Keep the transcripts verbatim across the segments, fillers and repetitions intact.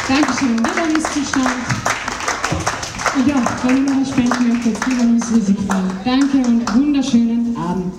Dankeschön. Der Ist-Zustand. Und ja, wenn ihr noch was spenden möchtet, wir wollen uns riesig freuen. Danke und wunderschönen Abend.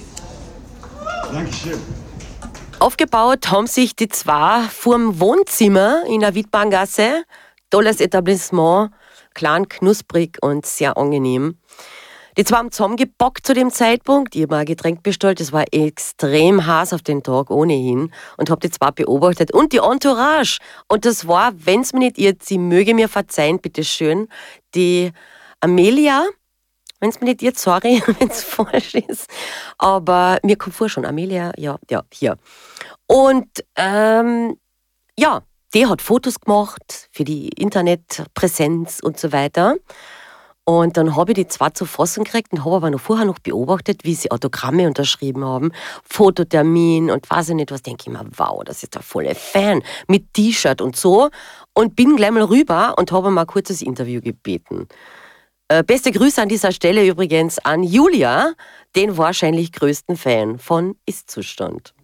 Dankeschön. Aufgebaut haben sich die zwei vorm Wohnzimmer in der Wittbahngasse. Tolles Etablissement, klein, knusprig und sehr angenehm. Die zwei haben zusammengepackt zu dem Zeitpunkt. Ich habe mir ein Getränk bestellt, das war extrem heiß auf den Tag ohnehin und habe die zwei beobachtet. Und die Entourage. Und das war, wenn es mir nicht irrt, sie möge mir verzeihen, bitteschön, die Amelia, wenn es mir nicht irrt, sorry, wenn es falsch ist, aber mir kommt vor schon, Amelia, ja, ja, hier. Und ähm, ja, die hat Fotos gemacht für die Internetpräsenz und so weiter. Und dann habe ich die zwei zu fassen gekriegt und habe aber noch vorher noch beobachtet, wie sie Autogramme unterschrieben haben, Fototermin und weiß ich nicht was. Denke ich mir, wow, das ist der volle Fan mit T-Shirt und so. Und bin gleich mal rüber und habe mal ein kurzes Interview gebeten. Äh, beste Grüße an dieser Stelle übrigens an Julia, den wahrscheinlich größten Fan von Ist-Zustand.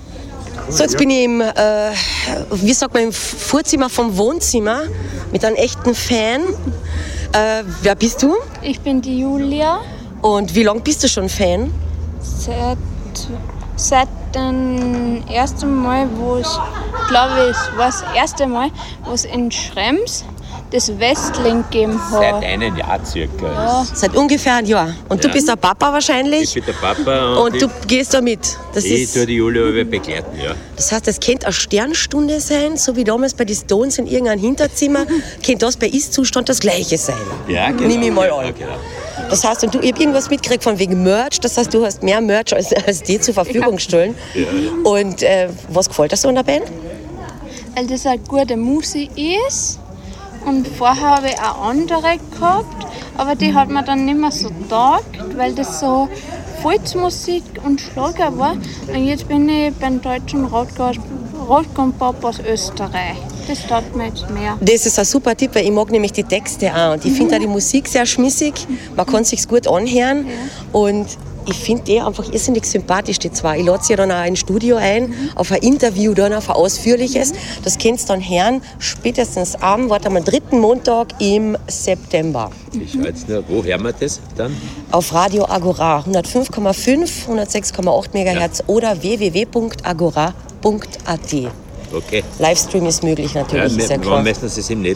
So, jetzt bin ich im, äh, wie sagt man, im Vorzimmer vom Wohnzimmer mit einem echten Fan. Äh, wer bist du? Ich bin die Julia. Und wie lange bist du schon Fan? Seit, seit dem ersten Mal, wo es, glaube ich, war das erste Mal, wo es in Schrems das Westling gegeben hat. Seit einem Jahr circa. Ja. Seit ungefähr einem Jahr. Und Ja. du bist der Papa wahrscheinlich? Ich bin der Papa und, Und ich, du gehst da mit. Das, ich ist, tue die Julia aber begleiten, ja. das heißt, es könnte eine Sternstunde sein, so wie damals bei den Stones in irgendeinem Hinterzimmer. Könnte das bei Ist-Zustand das Gleiche sein? Ja, genau. Nimm ich mal ja, an. genau. Das heißt, und du, ich habe irgendwas mitgekriegt von wegen Merch. Das heißt, du hast mehr Merch als, als die zur Verfügung gestellt. Ja, ja. Und äh, was gefällt dir so an der Band? Weil das eine gute Musik ist. Und vorher habe ich auch andere gehabt, aber die hat mir dann nicht mehr so taugt, weil das so Volksmusik und Schlager war. Und jetzt bin ich beim deutschen Rock'n'Pop aus Österreich. Das taugt mir jetzt mehr. Das ist ein super Tipp, weil ich mag nämlich die Texte auch. Und ich finde auch die Musik sehr schmissig. Man kann es sich gut anhören. Und ich finde die einfach irrsinnig sympathisch, die zwei. Ich lade sie dann auch ins Studio ein, auf ein Interview, dann auf ein ausführliches. Das könnt ihr dann hören, spätestens am, warte mal, dritten Montag im September. Ich schau jetzt nur, wo hören wir das dann? Auf Radio Agora, hundertfünf Komma fünf, hundertsechs Komma acht Megahertz oder w w w punkt agora punkt a t. Okay. Livestream ist möglich natürlich, Ja, ist ja wir, klar. warum müssen Sie es im Netz